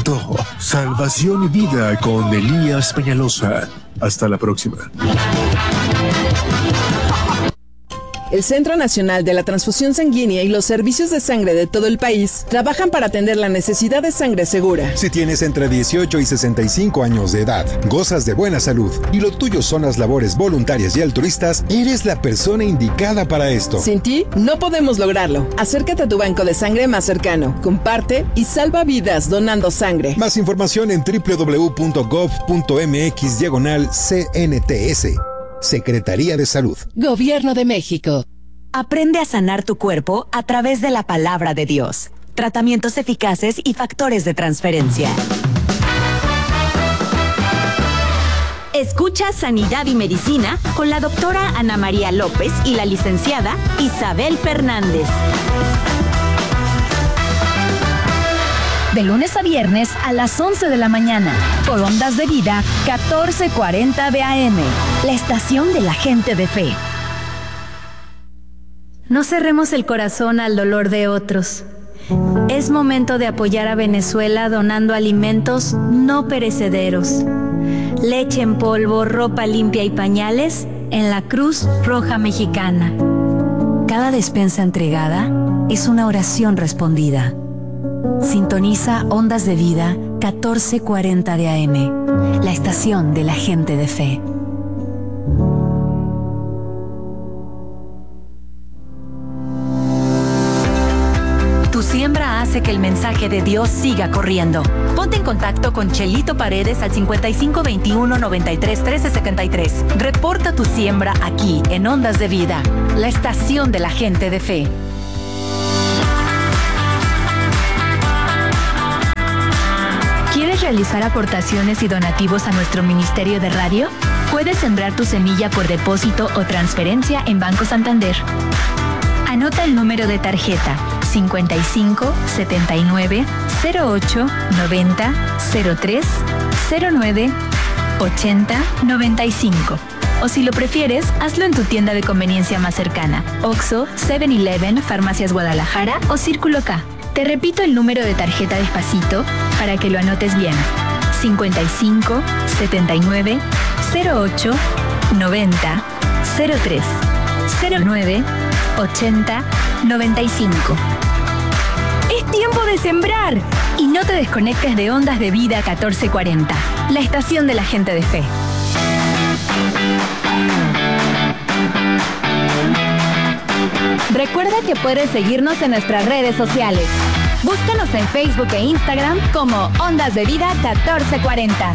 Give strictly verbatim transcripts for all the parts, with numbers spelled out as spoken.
presentó Salvación y Vida con Elías Peñalosa. Hasta la próxima. El Centro Nacional de la Transfusión Sanguínea y los servicios de sangre de todo el país trabajan para atender la necesidad de sangre segura. Si tienes entre dieciocho y sesenta y cinco años de edad, gozas de buena salud y lo tuyo son las labores voluntarias y altruistas, eres la persona indicada para esto. Sin ti, no podemos lograrlo. Acércate a tu banco de sangre más cercano, comparte y salva vidas donando sangre. Más información en doble u doble u doble u punto gov punto eme equis diagonal C N T S. Secretaría de Salud. Gobierno de México. Aprende a sanar tu cuerpo a través de la palabra de Dios. Tratamientos eficaces y factores de transferencia. Escucha Sanidad y Medicina con la doctora Ana María López y la licenciada Isabel Fernández. De lunes a viernes a las once de la mañana, por Ondas de Vida catorce cuarenta de A M, la estación de la gente de fe. No cerremos el corazón al dolor de otros. Es momento de apoyar a Venezuela donando alimentos no perecederos. Leche en polvo, ropa limpia y pañales en la Cruz Roja Mexicana. Cada despensa entregada es una oración respondida. Sintoniza Ondas de Vida catorce cuarenta de A M, la estación de la gente de fe. Tu siembra hace que el mensaje de Dios siga corriendo. Ponte en contacto con Chelito Paredes al cincuenta y cinco veintiuno noventa y tres trece setenta y tres. Reporta tu siembra aquí en Ondas de Vida, la estación de la gente de fe. ¿Quieres realizar aportaciones y donativos a nuestro Ministerio de Radio? Puedes sembrar tu semilla por depósito o transferencia en Banco Santander. Anota el número de tarjeta cincuenta y cinco setenta y nueve cero ocho noventa cero tres cero nueve ochenta noventa y cinco. O si lo prefieres, hazlo en tu tienda de conveniencia más cercana: Oxxo, seven eleven, Farmacias Guadalajara o Círculo K. Te repito el número de tarjeta despacito para que lo anotes bien: cincuenta y cinco setenta y nueve cero ocho noventa cero tres cero nueve ochenta noventa y cinco. ¡Es tiempo de sembrar! Y no te desconectes de Ondas de Vida catorce cuarenta, la estación de la gente de fe. Recuerda que puedes seguirnos en nuestras redes sociales. Búscanos en Facebook e Instagram como Ondas de Vida catorce cuarenta.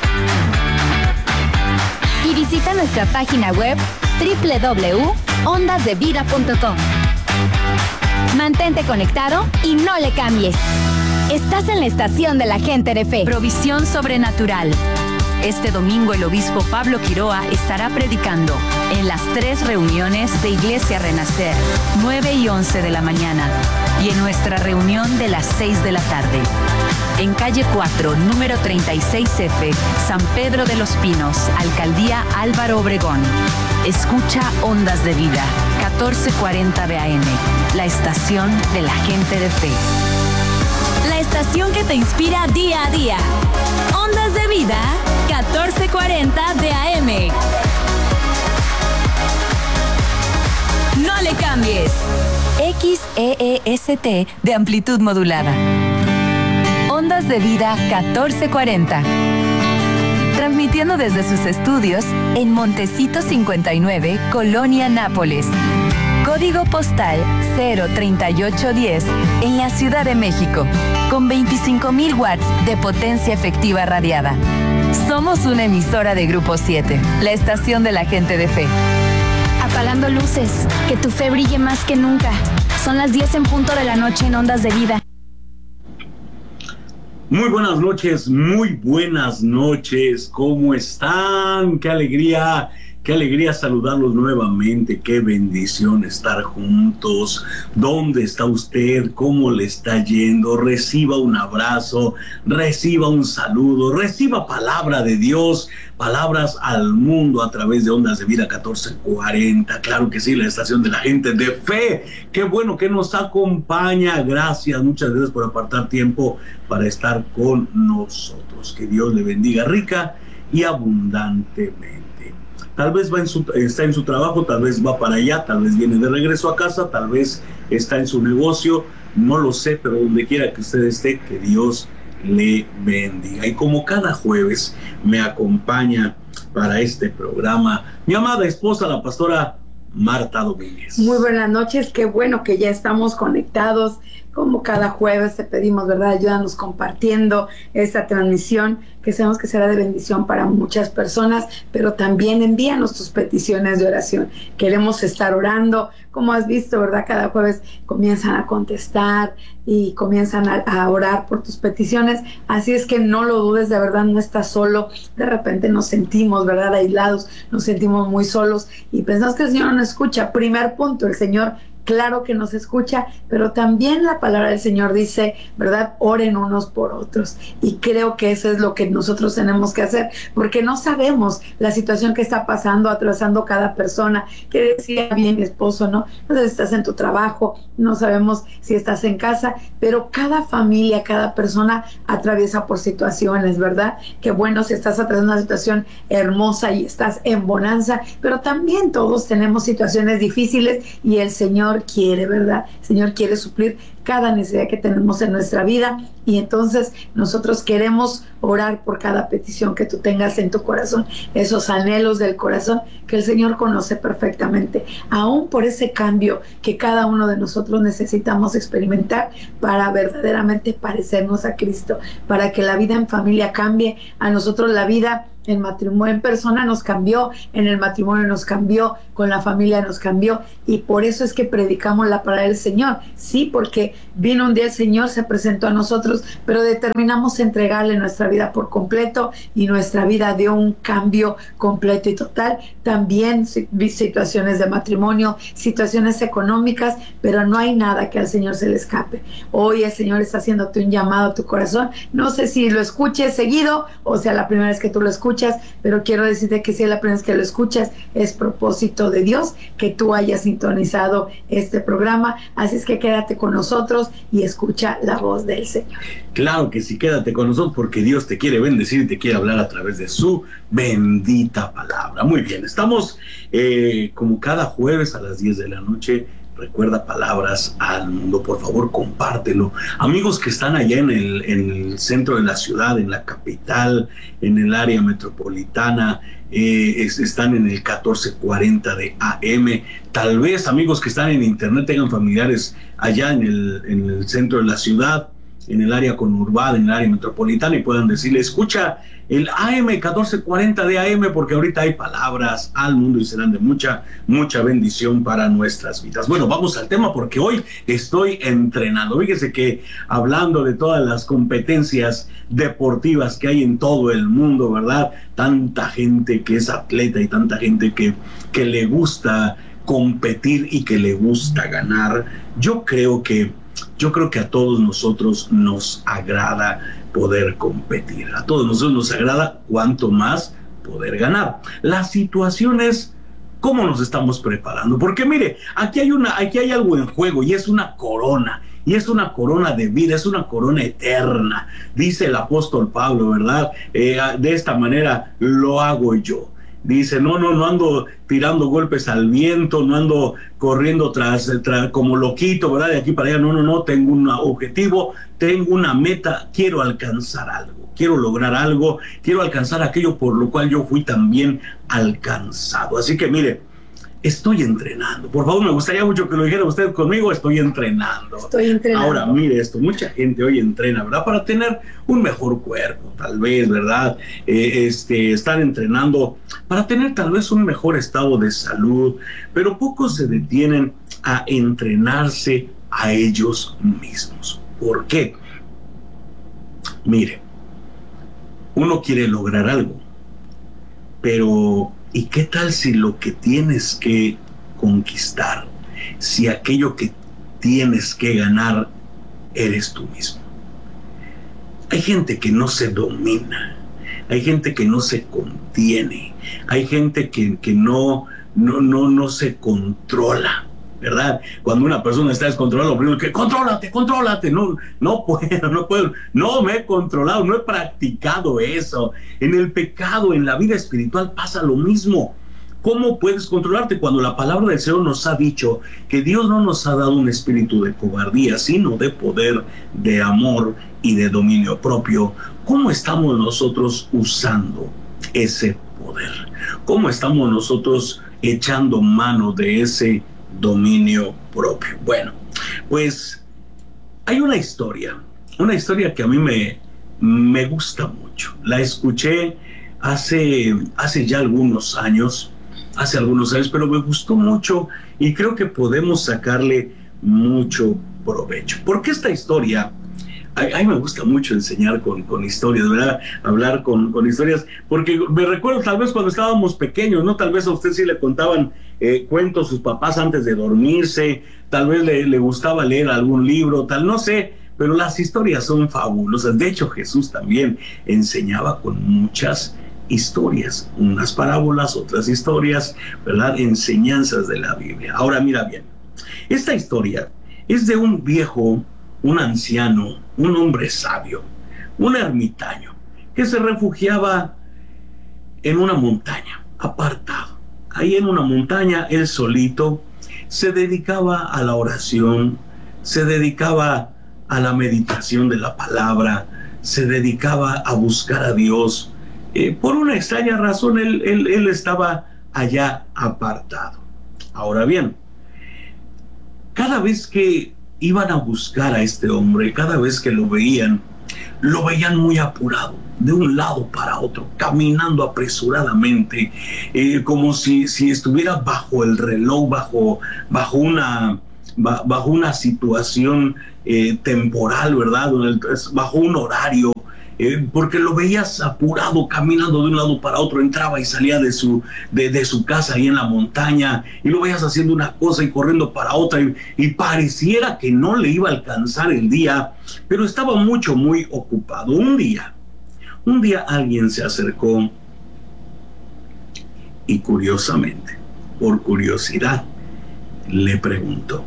Y visita nuestra página web doble u doble u doble u punto ondas de vida punto com. Mantente conectado y no le cambies. Estás en la estación de la gente de fe. Provisión sobrenatural. Este domingo el obispo Pablo Quiroa estará predicando en las tres reuniones de Iglesia Renacer, nueve y once de la mañana, y en nuestra reunión de las seis de la tarde. En calle cuatro, número treinta y seis F, San Pedro de los Pinos, Alcaldía Álvaro Obregón. Escucha Ondas de Vida, catorce cuarenta de A M, la estación de la gente de fe. La estación que te inspira día a día. Ondas de Vida, catorce cuarenta de A M. No le cambies. X E E S T de amplitud modulada. Ondas de Vida catorce cuarenta. Transmitiendo desde sus estudios en Montecito cincuenta y nueve, Colonia Nápoles. Código postal cero treinta y ocho diez en la Ciudad de México, con veinticinco mil watts de potencia efectiva radiada. Somos una emisora de Grupo siete, la estación de la gente de fe. Apagando luces, que tu fe brille más que nunca. Son las diez en punto de la noche en Ondas de Vida. Muy buenas noches, muy buenas noches. ¿Cómo están? Qué alegría, Qué alegría saludarlos nuevamente, qué bendición estar juntos. ¿Dónde está usted? ¿Cómo le está yendo? Reciba un abrazo, reciba un saludo, reciba palabra de Dios, palabras al mundo a través de Ondas de Vida catorce cuarenta. Claro que sí, la estación de la gente de fe. Qué bueno que nos acompaña. Gracias, muchas gracias por apartar tiempo para estar con nosotros. Que Dios le bendiga rica y abundantemente. Tal vez va en su, está en su trabajo, tal vez va para allá, tal vez viene de regreso a casa, tal vez está en su negocio, no lo sé, pero donde quiera que usted esté, que Dios le bendiga. Y como cada jueves me acompaña para este programa mi amada esposa, la pastora Marta Domínguez. Muy buenas noches, qué bueno que ya estamos conectados. Como cada jueves te pedimos, ¿verdad? Ayúdanos compartiendo esta transmisión, que sabemos que será de bendición para muchas personas, pero también envíanos tus peticiones de oración. Queremos estar orando, como has visto, ¿verdad? Cada jueves comienzan a contestar y comienzan a, a orar por tus peticiones, así es que no lo dudes, de verdad, no estás solo. De repente nos sentimos, ¿verdad? Aislados, nos sentimos muy solos y pensamos que el Señor no nos escucha. Primer punto, el Señor claro que nos escucha, pero también la palabra del Señor dice, ¿verdad? Oren unos por otros. Y creo que eso es lo que nosotros tenemos que hacer, porque no sabemos la situación que está pasando, atravesando cada persona. Que decía bien mi esposo, ¿no? No sé si estás en tu trabajo, no sabemos si estás en casa, pero cada familia, cada persona atraviesa por situaciones, ¿verdad? Qué bueno si estás atravesando una situación hermosa y estás en bonanza, pero también todos tenemos situaciones difíciles y el Señor quiere, ¿verdad? El Señor quiere suplir cada necesidad que tenemos en nuestra vida y entonces nosotros queremos orar por cada petición que tú tengas en tu corazón, esos anhelos del corazón que el Señor conoce perfectamente, aún por ese cambio que cada uno de nosotros necesitamos experimentar para verdaderamente parecernos a Cristo, para que la vida en familia cambie. A nosotros la vida en matrimonio, en persona nos cambió, en el matrimonio nos cambió, con la familia nos cambió, y por eso es que predicamos la palabra del Señor. Sí, porque vino un día el Señor, se presentó a nosotros, pero determinamos entregarle nuestra vida por completo, y nuestra vida dio un cambio completo y total. También situaciones de matrimonio, situaciones económicas, pero no hay nada que al Señor se le escape. Hoy el Señor está haciéndote un llamado a tu corazón. No sé si lo escuches seguido o sea la primera vez que tú lo escuchas, pero quiero decirte que si es la primera vez que lo escuchas, es propósito de Dios que tú hayas sintonizado este programa. Así es que quédate con nosotros y escucha la voz del Señor. Claro que sí, quédate con nosotros porque Dios te quiere bendecir y te quiere hablar a través de su bendita palabra. Muy bien, estamos eh, como cada jueves a las diez de la noche. Recuerda palabras al mundo, por favor, compártelo. Amigos que están allá en el, en el centro de la ciudad, en la capital, en el área metropolitana, eh, es, están en el catorce cuarenta de A M. Tal vez amigos que están en internet tengan familiares allá en el, en el centro de la ciudad, en el área conurbada, en el área metropolitana, y puedan decirle, escucha el A M catorce cuarenta de A M, porque ahorita hay palabras al mundo y serán de mucha, mucha bendición para nuestras vidas. Bueno, vamos al tema porque hoy estoy entrenando. Fíjese que hablando de todas las competencias deportivas que hay en todo el mundo, ¿verdad? Tanta gente que es atleta y tanta gente que, que le gusta competir y que le gusta ganar. Yo creo que Yo creo que a todos nosotros nos agrada poder competir. A todos nosotros nos agrada cuanto más poder ganar. La situación es cómo nos estamos preparando. Porque mire, aquí hay, una, aquí hay algo en juego y es una corona. Y es una corona de vida, es una corona eterna. Dice el apóstol Pablo, ¿verdad? Eh, de esta manera lo hago yo. Dice, no, no, no ando tirando golpes al viento, no ando corriendo tras, tras como loquito, ¿verdad? De aquí para allá, no, no, no, tengo un objetivo, tengo una meta, quiero alcanzar algo, quiero lograr algo, quiero alcanzar aquello por lo cual yo fui también alcanzado. Así que mire, estoy entrenando. Por favor, me gustaría mucho que lo dijera usted conmigo, estoy entrenando. Estoy entrenando. Ahora, mire esto, mucha gente hoy entrena, ¿verdad? Para tener un mejor cuerpo, tal vez, ¿verdad? Eh, este, están entrenando para tener tal vez un mejor estado de salud, pero pocos se detienen a entrenarse a ellos mismos. ¿Por qué? Mire, uno quiere lograr algo, pero ¿Y qué tal si lo que tienes que conquistar, si aquello que tienes que ganar eres tú mismo? Hay gente que no se domina, hay gente que no se contiene, hay gente que, que no, no, no, no se controla, ¿verdad? Cuando una persona está descontrolada, lo primero que, contrólate, contrólate, no, no puedo, no puedo, no me he controlado, no he practicado eso. En el pecado, en la vida espiritual pasa lo mismo. ¿Cómo puedes controlarte cuando la palabra del Señor nos ha dicho que Dios no nos ha dado un espíritu de cobardía, sino de poder, de amor y de dominio propio? ¿Cómo estamos nosotros usando ese poder? ¿Cómo estamos nosotros echando mano de ese dominio propio? Bueno, pues hay una historia, una historia que a mí me, me gusta mucho. La escuché hace, hace ya algunos años, hace algunos años, pero me gustó mucho y creo que podemos sacarle mucho provecho. Porque esta historia, a, a mí me gusta mucho enseñar con, con historias, ¿verdad? Hablar con, con historias, porque me recuerdo tal vez cuando estábamos pequeños, ¿no? Tal vez a usted sí le contaban eh, cuentos sus papás antes de dormirse, tal vez le, le gustaba leer algún libro, tal, no sé, pero las historias son fabulosas. De hecho, Jesús también enseñaba con muchas historias, unas parábolas, otras historias, ¿verdad? Enseñanzas de la Biblia. Ahora mira bien, esta historia es de un viejo, un anciano, un hombre sabio, un ermitaño, que se refugiaba en una montaña, apartado. Ahí en una montaña, él solito, se dedicaba a la oración, se dedicaba a la meditación de la palabra, se dedicaba a buscar a Dios. Eh, por una extraña razón, él, él, él estaba allá apartado. Ahora bien, cada vez que iban a buscar a este hombre, cada vez que lo veían, lo veían muy apurado, de un lado para otro, caminando apresuradamente, eh, como si, si estuviera bajo el reloj, bajo, bajo, una, bajo una situación eh, temporal, ¿verdad? Bajo un horario. Eh, porque lo veías apurado, caminando de un lado para otro, entraba y salía de su, de, de su casa ahí en la montaña, y lo veías haciendo una cosa y corriendo para otra, y, y pareciera que no le iba a alcanzar el día, pero estaba mucho, muy ocupado. Un día, un día alguien se acercó y curiosamente, por curiosidad, le preguntó: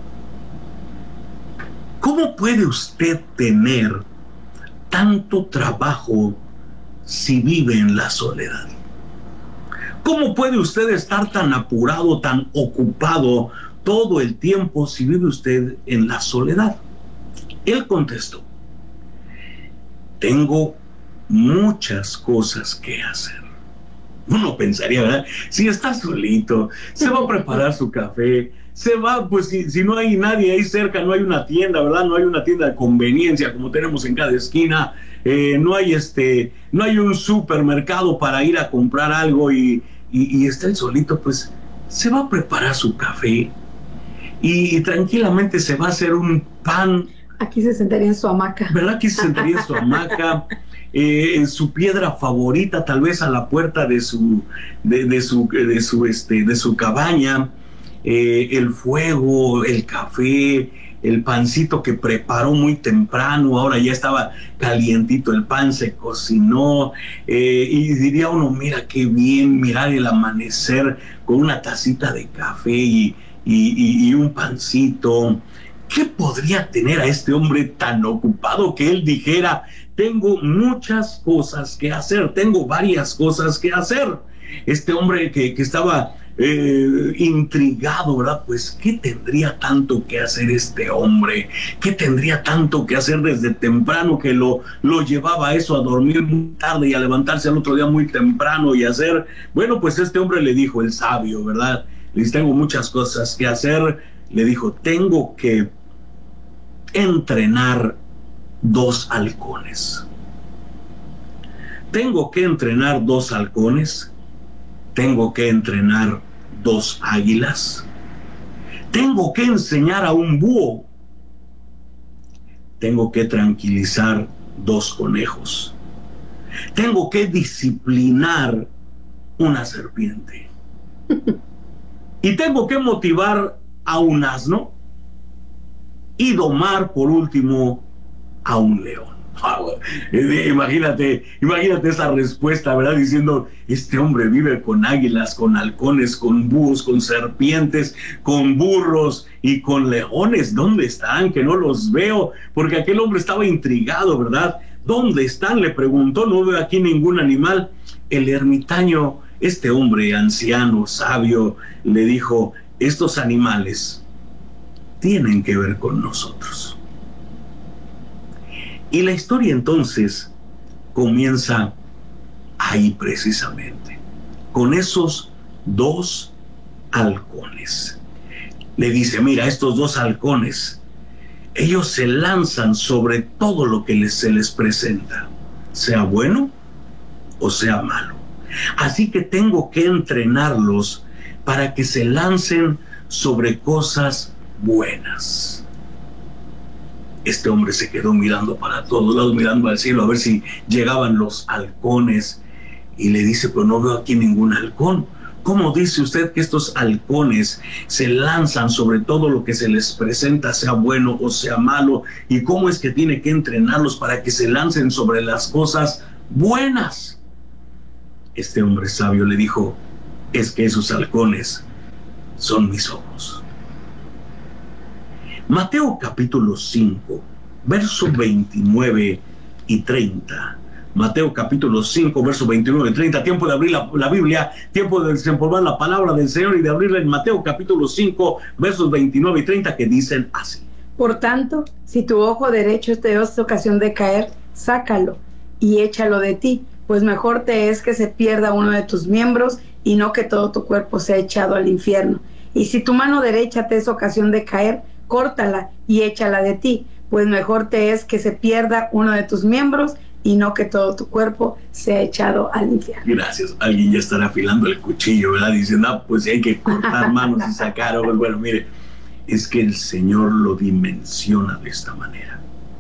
¿cómo puede usted tener tanto trabajo si vive en la soledad? ¿Cómo puede usted estar tan apurado, tan ocupado todo el tiempo si vive usted en la soledad? Él contestó: tengo muchas cosas que hacer. Uno pensaría, ¿verdad? Si está solito, se va a preparar su café, se va, pues si, si no hay nadie ahí cerca, no hay una tienda, ¿verdad? No hay una tienda de conveniencia como tenemos en cada esquina, eh, no hay este, no hay un supermercado para ir a comprar algo y, y, y está el solito, pues se va a preparar su café y, y tranquilamente se va a hacer un pan. Aquí se sentaría en su hamaca. ¿Verdad? Aquí se sentaría en su hamaca, eh, en su piedra favorita, tal vez a la puerta de su, de, de su, de su, este, de su cabaña. Eh, el fuego, el café, el pancito que preparó muy temprano, ahora ya estaba calientito el pan, se cocinó, eh, y diría uno, mira qué bien mirar el amanecer con una tacita de café y, y, y, y un pancito. ¿Qué podría tener a este hombre tan ocupado que él dijera, tengo muchas cosas que hacer, tengo varias cosas que hacer? Este hombre que, que estaba Eh, intrigado, ¿verdad? Pues, ¿qué tendría tanto que hacer este hombre? ¿Qué tendría tanto que hacer desde temprano que lo, lo llevaba a eso, a dormir muy tarde y a levantarse al otro día muy temprano y hacer? Bueno, pues este hombre le dijo, el sabio, ¿verdad? Le dice, tengo muchas cosas que hacer. Le dijo, tengo que entrenar dos halcones. Tengo que entrenar dos halcones. Tengo que entrenar dos águilas. Tengo que enseñar a un búho. Tengo que tranquilizar dos conejos. Tengo que disciplinar una serpiente. Y tengo que motivar a un asno y domar por último a un león. Imagínate, imagínate esa respuesta, ¿verdad? Diciendo, este hombre vive con águilas, con halcones, con búhos, con serpientes, con burros y con leones. ¿Dónde están? Que no los veo. Porque aquel hombre estaba intrigado, ¿verdad? ¿Dónde están? Le preguntó. No veo aquí ningún animal. El ermitaño, este hombre anciano, sabio, le dijo, estos animales tienen que ver con nosotros. Y la historia entonces comienza ahí precisamente, con esos dos halcones. Le dice, mira, estos dos halcones, ellos se lanzan sobre todo lo que les, se les presenta, sea bueno o sea malo. Así que tengo que entrenarlos para que se lancen sobre cosas buenas. Este hombre se quedó mirando para todos lados, mirando al cielo a ver si llegaban los halcones, y le dice, pero no veo aquí ningún halcón. ¿Cómo dice usted que estos halcones se lanzan sobre todo lo que se les presenta, sea bueno o sea malo? ¿Y cómo es que tiene que entrenarlos para que se lancen sobre las cosas buenas? Este hombre sabio le dijo, es que esos halcones son mis ojos. Mateo capítulo cinco, verso veintinueve y treinta. Mateo capítulo cinco, verso veintinueve y treinta. Tiempo de abrir la, la Biblia, tiempo de desempolvar la palabra del Señor y de abrirla en Mateo capítulo cinco, versos veintinueve y treinta, que dicen así. Por tanto, si tu ojo derecho te da ocasión de caer, sácalo y échalo de ti, pues mejor te es que se pierda uno de tus miembros y no que todo tu cuerpo sea echado al infierno. Y si tu mano derecha te es ocasión de caer, córtala y échala de ti, pues mejor te es que se pierda uno de tus miembros y no que todo tu cuerpo sea echado al infierno. Gracias. Alguien ya estará afilando el cuchillo, ¿verdad? Diciendo, ah, pues hay que cortar manos y sacar ojos. Bueno, mire, es que el Señor lo dimensiona de esta manera.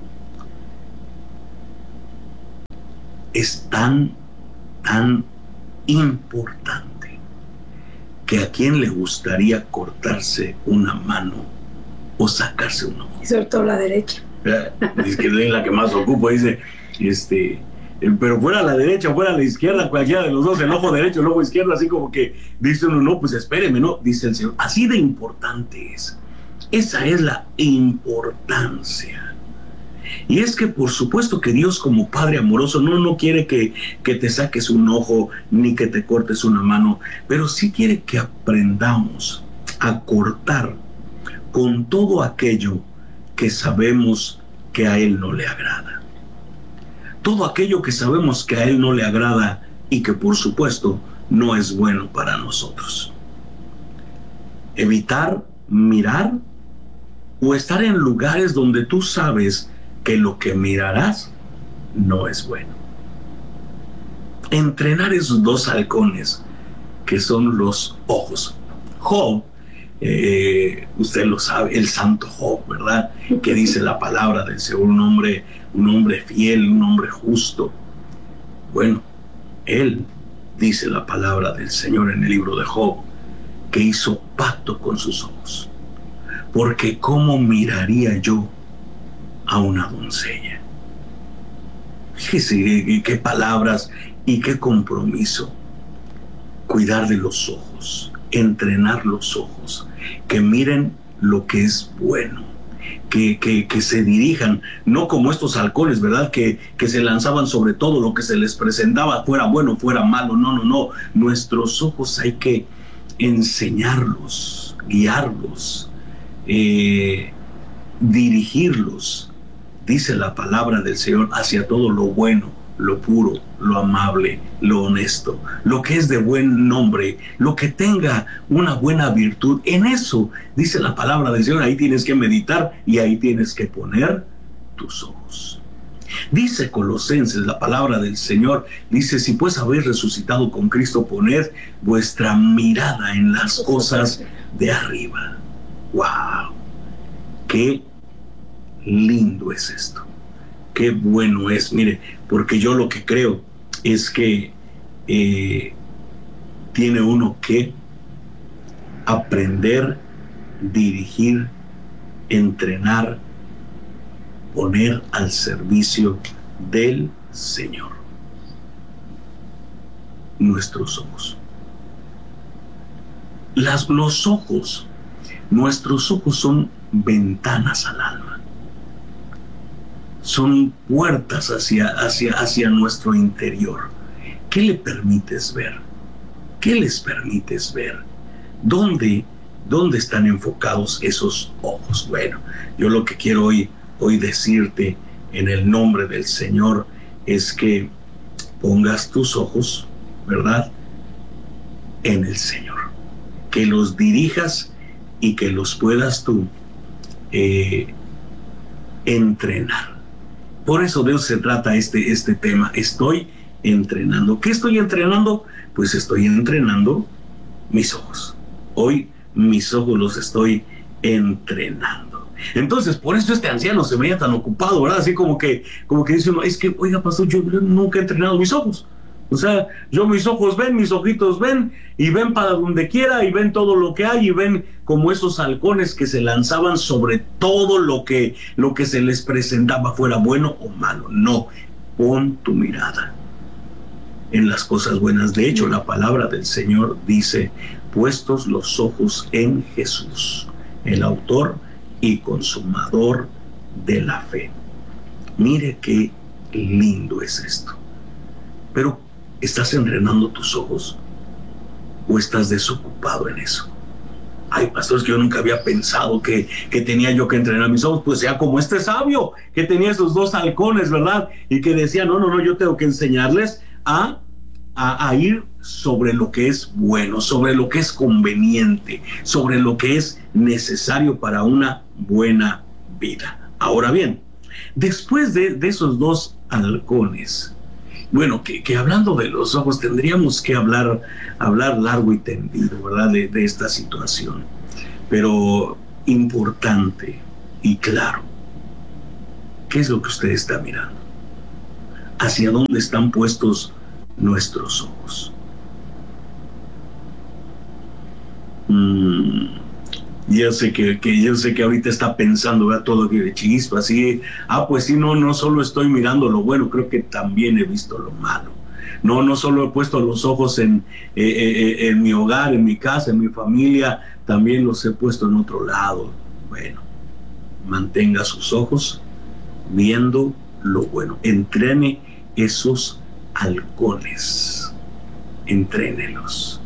Es tan, tan importante que a quién le gustaría cortarse una mano o sacarse un ojo. Y sobre todo la derecha. Es que es la que más ocupa, dice, este, pero fuera la derecha, fuera la izquierda, cualquiera de los dos, el ojo derecho, el ojo izquierdo, así como que dice uno, no, pues espéreme, no, dice el Señor, así de importante es. Esa es la importancia. Y es que por supuesto que Dios, como Padre amoroso, no, no quiere que, que te saques un ojo ni que te cortes una mano, pero sí quiere que aprendamos a cortar con todo aquello que sabemos que a Él no le agrada. Todo aquello que sabemos que a Él no le agrada y que por supuesto no es bueno para nosotros. Evitar mirar o estar en lugares donde tú sabes que lo que mirarás no es bueno. Entrenar esos dos halcones que son los ojos. Job, Eh, usted lo sabe, el santo Job, ¿verdad? Que dice la palabra del Señor, un hombre, un hombre fiel, un hombre justo. Bueno, él dice la palabra del Señor en el libro de Job, que hizo pacto con sus ojos. Porque ¿cómo miraría yo a una doncella? Fíjese qué, qué palabras y qué compromiso. Cuidar de los ojos, entrenar los ojos, que miren lo que es bueno, que, que, que se dirijan, no como estos halcones, ¿verdad? Que, que se lanzaban sobre todo lo que se les presentaba, fuera bueno, fuera malo. No, no, no. Nuestros ojos hay que enseñarlos, guiarlos, eh, dirigirlos, dice la palabra del Señor, hacia todo lo bueno, lo puro, lo amable, lo honesto, lo que es de buen nombre, lo que tenga una buena virtud. En eso, dice la palabra del Señor, ahí tienes que meditar y ahí tienes que poner tus ojos. Dice Colosenses, la palabra del Señor, dice, si pues habéis resucitado con Cristo, poned vuestra mirada en las cosas de arriba. ¡Wow! ¡Qué lindo es esto! ¡Qué bueno es! Mire, porque yo lo que creo es que eh, tiene uno que aprender, dirigir, entrenar, poner al servicio del Señor nuestros ojos. Las, los ojos, nuestros ojos son ventanas al alma, son puertas hacia, hacia, hacia nuestro interior. ¿Qué le permites ver? ¿Qué les permites ver? ¿Dónde, dónde están enfocados esos ojos? Bueno, yo lo que quiero hoy, hoy decirte en el nombre del Señor es que pongas tus ojos, ¿verdad?, en el Señor, que los dirijas y que los puedas tú eh, entrenar. Por eso de eso se trata este, este tema. Estoy entrenando. ¿Qué estoy entrenando? Pues estoy entrenando mis ojos. Hoy mis ojos los estoy entrenando. Entonces, por eso este anciano se veía tan ocupado, ¿verdad? Así como que, como que dice uno, es que, oiga, pastor, yo nunca he entrenado mis ojos. O sea, yo mis ojos ven, mis ojitos ven, y ven para donde quiera, y ven todo lo que hay, y ven como esos halcones que se lanzaban sobre todo lo que, lo que se les presentaba, fuera bueno o malo. No, pon tu mirada en las cosas buenas. De hecho, la palabra del Señor dice, puestos los ojos en Jesús, el autor y consumador de la fe. Mire qué lindo es esto. Pero, ¿estás entrenando tus ojos o estás desocupado en eso? Ay, pastores, que yo nunca había pensado que, que tenía yo que entrenar mis ojos. Pues sea como este sabio que tenía esos dos halcones, ¿verdad? Y que decía, no, no, no, yo tengo que enseñarles a, a, a ir sobre lo que es bueno, sobre lo que es conveniente, sobre lo que es necesario para una buena vida. Ahora bien, después de, de esos dos halcones, bueno, que, que hablando de los ojos tendríamos que hablar, hablar largo y tendido, ¿verdad?, de, de esta situación. Pero importante y claro, ¿qué es lo que usted está mirando? ¿Hacia dónde están puestos nuestros ojos? Mm, yo sé que, que yo sé que ahorita está pensando, ¿verdad?, todo que de chispa, así, ah, pues sí, no, no solo estoy mirando lo bueno, creo que también he visto lo malo. No, no solo he puesto los ojos en, eh, eh, en mi hogar, en mi casa, en mi familia, también los he puesto en otro lado. Bueno, mantenga sus ojos viendo lo bueno. Entrene esos halcones. Entrénelos.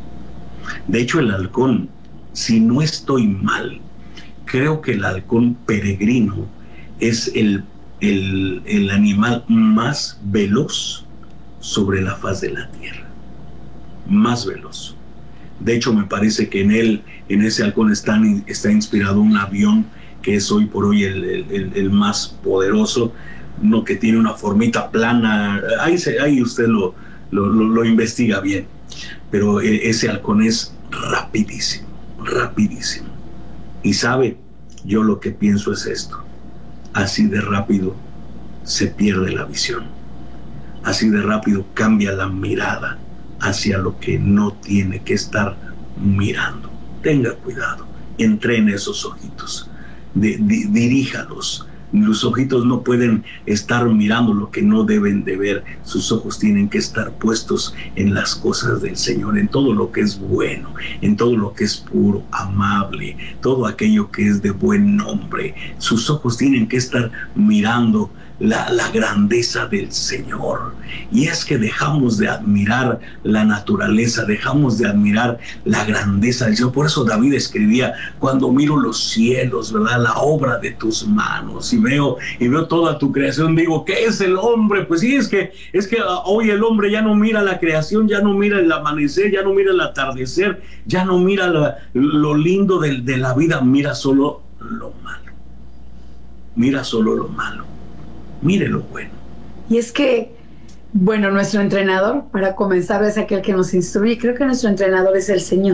De hecho, el halcón, si no estoy mal, creo que el halcón peregrino es el, el, el animal más veloz sobre la faz de la tierra. Más veloz. De hecho, me parece que en él, en ese halcón está, está inspirado un avión que es hoy por hoy el, el, el más poderoso, no, que tiene una formita plana. Ahí, se, ahí usted lo, lo, lo, lo investiga bien. Pero ese halcón es rapidísimo. Rapidísimo. Y sabe, yo lo que pienso es esto: así de rápido se pierde la visión, así de rápido cambia la mirada hacia lo que no tiene que estar mirando. Tenga cuidado, entrene esos ojitos, de, de, diríjalos. Los ojitos no pueden estar mirando lo que no deben de ver. Sus ojos tienen que estar puestos en las cosas del Señor, en todo lo que es bueno, en todo lo que es puro, amable, todo aquello que es de buen nombre. Sus ojos tienen que estar mirando la, la grandeza del Señor. Y es que dejamos de admirar la naturaleza, dejamos de admirar la grandeza del Señor. Por eso David escribía, cuando miro los cielos, ¿verdad?, la obra de tus manos, y veo, y veo toda tu creación, digo, ¿qué es el hombre? Pues sí, es que, es que hoy el hombre ya no mira la creación, ya no mira el amanecer, ya no mira el atardecer, ya no mira la, lo lindo de, de la vida, mira solo lo malo. Mira solo lo malo. Mire lo bueno. Y es que, bueno, nuestro entrenador, para comenzar, es aquel que nos instruye. Creo que nuestro entrenador es el Señor.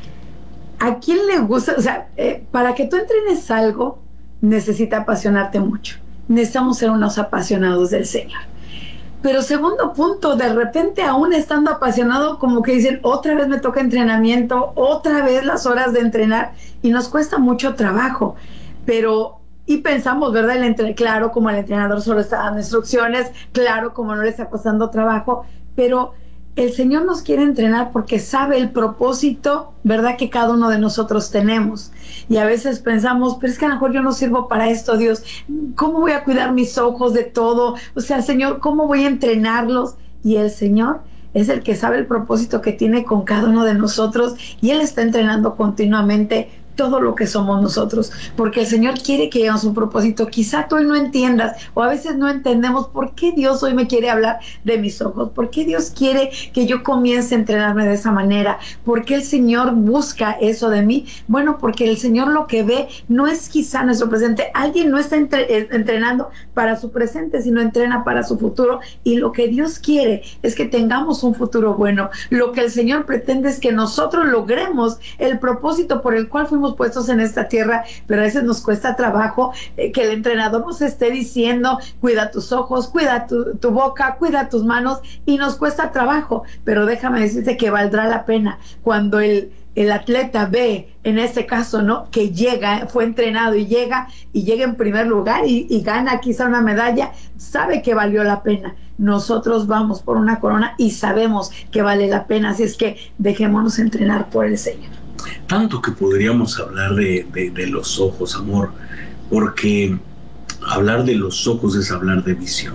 ¿A quién le gusta? O sea, eh, para que tú entrenes algo, necesita apasionarte mucho. Necesitamos ser unos apasionados del Señor. Pero segundo punto, de repente aún estando apasionado, como que dicen, otra vez me toca entrenamiento, otra vez las horas de entrenar, y nos cuesta mucho trabajo. Pero, y pensamos, ¿verdad? El entre, claro, como el entrenador solo está dando instrucciones, claro, como no le está costando trabajo, pero el Señor nos quiere entrenar porque sabe el propósito, ¿verdad?, que cada uno de nosotros tenemos. Y a veces pensamos, pero es que a lo mejor yo no sirvo para esto, Dios. ¿Cómo voy a cuidar mis ojos de todo? O sea, Señor, ¿cómo voy a entrenarlos? Y el Señor es el que sabe el propósito que tiene con cada uno de nosotros, y Él está entrenando continuamente todo lo que somos nosotros, porque el Señor quiere que lleguemos a un propósito. Quizá tú hoy no entiendas, o a veces no entendemos por qué Dios hoy me quiere hablar de mis ojos, por qué Dios quiere que yo comience a entrenarme de esa manera, por qué el Señor busca eso de mí. Bueno, porque el Señor lo que ve no es quizá nuestro presente. Alguien no está entre, entrenando para su presente, sino entrena para su futuro, y lo que Dios quiere es que tengamos un futuro bueno. Lo que el Señor pretende es que nosotros logremos el propósito por el cual fuimos puestos en esta tierra, pero a veces nos cuesta trabajo eh, que el entrenador nos esté diciendo, cuida tus ojos, cuida tu, tu boca, cuida tus manos, y nos cuesta trabajo, pero déjame decirte que valdrá la pena cuando el el atleta ve, en este caso, ¿no?, que llega, fue entrenado y llega, y llega en primer lugar y, y gana quizá una medalla, sabe que valió la pena. Nosotros vamos por una corona y sabemos que vale la pena, así es que dejémonos entrenar por el Señor. Tanto que podríamos hablar de, de, de los ojos, amor, porque hablar de los ojos es hablar de visión.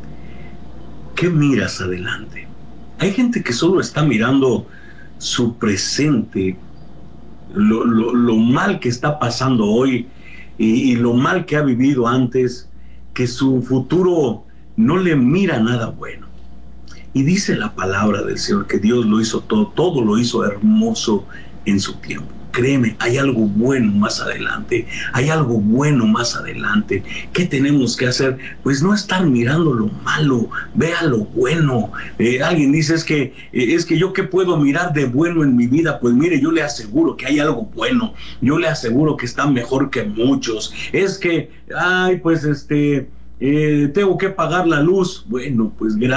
¿Qué miras adelante? Hay gente que solo está mirando su presente, lo, lo, lo mal que está pasando hoy y, y lo mal que ha vivido antes, que su futuro no le mira nada bueno. Y dice la palabra del Señor que Dios lo hizo todo, todo lo hizo hermoso en su tiempo. Créeme, hay algo bueno más adelante, hay algo bueno más adelante. ¿Qué tenemos que hacer? Pues no estar mirando lo malo, vea lo bueno. Eh, alguien dice, es que, eh, es que yo qué puedo mirar de bueno en mi vida. Pues mire, yo le aseguro que hay algo bueno, yo le aseguro que está mejor que muchos. Es que, ay, pues este, eh, tengo que pagar la luz. Bueno, pues gracias.